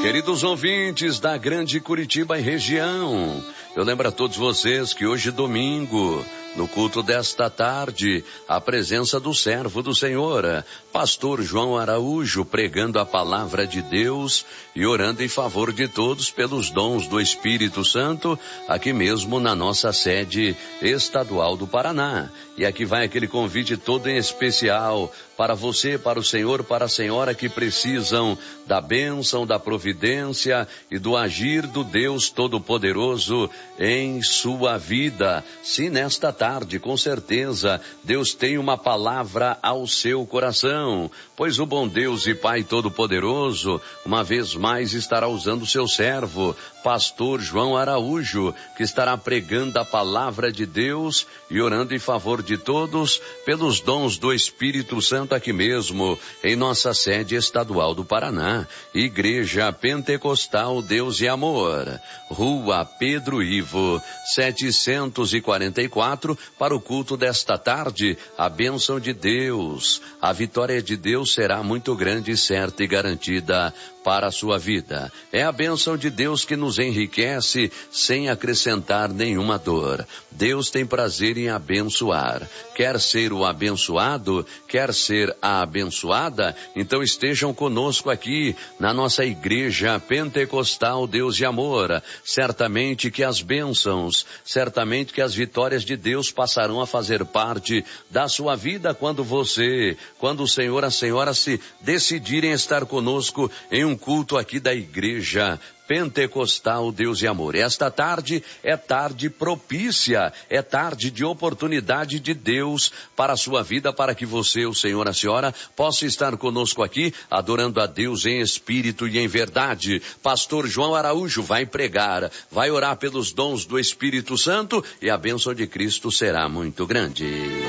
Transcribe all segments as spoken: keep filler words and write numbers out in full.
Queridos ouvintes da Grande Curitiba e região, eu lembro a todos vocês que hoje domingo, no culto desta tarde, a presença do servo do Senhor, pastor João Araújo, pregando a palavra de Deus e orando em favor de todos pelos dons do Espírito Santo, aqui mesmo na nossa sede estadual do Paraná. E aqui vai aquele convite todo em especial para você, para o Senhor, para a senhora que precisam da bênção, da providência e do agir do Deus Todo-Poderoso em sua vida. Se nesta tarde, com certeza, Deus tem uma palavra ao seu coração, pois o bom Deus e Pai Todo-Poderoso, uma vez mais estará usando o seu servo, pastor João Araújo, que estará pregando a palavra de Deus e orando em favor de todos pelos dons do Espírito Santo aqui mesmo, em nossa sede estadual do Paraná, Igreja Pentecostal Deus e Amor, Rua Pedro Ivo, setecentos e quarenta e quatro, para o culto desta tarde. A bênção de Deus, a vitória de Deus será muito grande, certa e garantida para a sua vida. É a bênção de Deus que nos enriquece sem acrescentar nenhuma dor. Deus tem prazer em abençoar. Quer ser o abençoado? Quer ser a abençoada? Então estejam conosco aqui na nossa Igreja Pentecostal Deus e Amor. Certamente que as bênçãos, certamente que as vitórias de Deus passarão a fazer parte da sua vida quando você, quando o Senhor, a senhora se decidirem estar conosco em um culto aqui da Igreja Pentecostal Deus e Amor. Esta tarde é tarde propícia, é tarde de oportunidade de Deus para a sua vida, para que você, o Senhor, a senhora, possa estar conosco aqui, adorando a Deus em espírito e em verdade. Pastor João Araújo vai pregar, vai orar pelos dons do Espírito Santo e a bênção de Cristo será muito grande.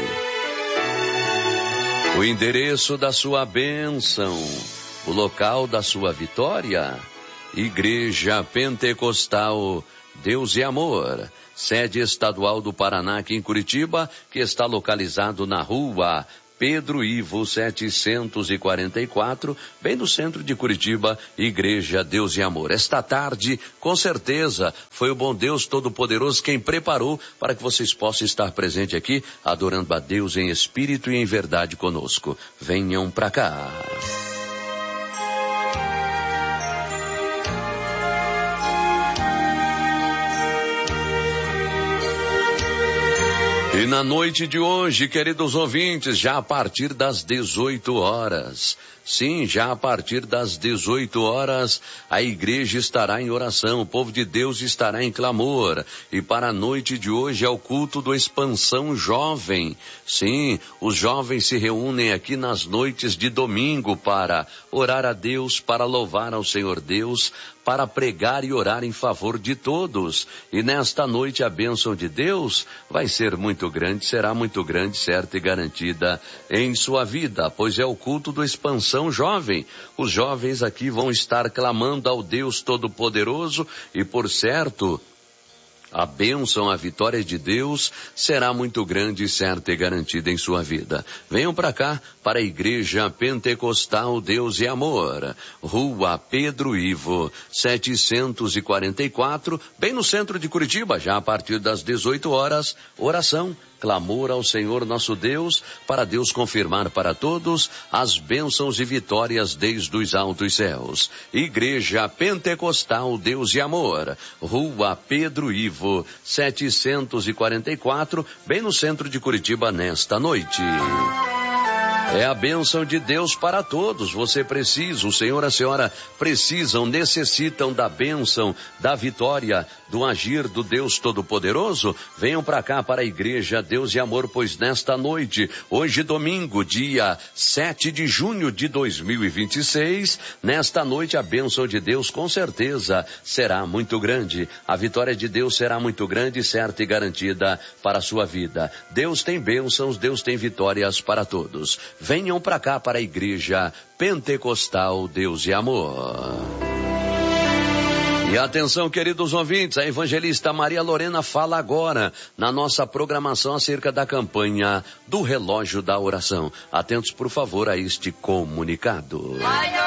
O endereço da sua bênção, o local da sua vitória, Igreja Pentecostal Deus e Amor, sede estadual do Paraná aqui em Curitiba, que está localizado na rua Pedro Ivo, setecentos e quarenta e quatro, bem no centro de Curitiba, Igreja Deus e Amor. Esta tarde, com certeza, foi o bom Deus Todo-Poderoso quem preparou para que vocês possam estar presentes aqui, adorando a Deus em espírito e em verdade conosco. Venham pra cá. E na noite de hoje, queridos ouvintes, já a partir das dezoito horas, sim, já a partir das dezoito horas, a igreja estará em oração, o povo de Deus estará em clamor. E para a noite de hoje é o culto do Expansão Jovem. Sim, os jovens se reúnem aqui nas noites de domingo para orar a Deus, para louvar ao Senhor Deus, para pregar e orar em favor de todos. E nesta noite a bênção de Deus vai ser muito grande, será muito grande, certa e garantida em sua vida, pois é o culto do Expansão Jovem. Os jovens aqui vão estar clamando ao Deus Todo-Poderoso e, por certo, a bênção, a vitória de Deus será muito grande, certa e garantida em sua vida. Venham para cá, para a Igreja Pentecostal Deus e Amor, Rua Pedro Ivo, setecentos e quarenta e quatro, bem no centro de Curitiba, já a partir das dezoito horas, oração, clamor ao Senhor nosso Deus, para Deus confirmar para todos as bênçãos e vitórias desde os altos céus. Igreja Pentecostal Deus e Amor, Rua Pedro Ivo, setecentos e quarenta e quatro, bem no centro de Curitiba nesta noite. É a bênção de Deus para todos. Você precisa, o Senhor e a senhora precisam, necessitam da bênção, da vitória, do agir do Deus Todo-Poderoso. Venham para cá, para a Igreja Deus e Amor, pois nesta noite, hoje domingo, dia sete de junho de dois mil e vinte e seis, nesta noite a bênção de Deus com certeza será muito grande. A vitória de Deus será muito grande, certa e garantida para a sua vida. Deus tem bênçãos, Deus tem vitórias para todos. Venham para cá, para a Igreja Pentecostal Deus e Amor. E atenção, queridos ouvintes, a evangelista Maria Lorena fala agora na nossa programação acerca da campanha do Relógio da Oração. Atentos, por favor, a este comunicado.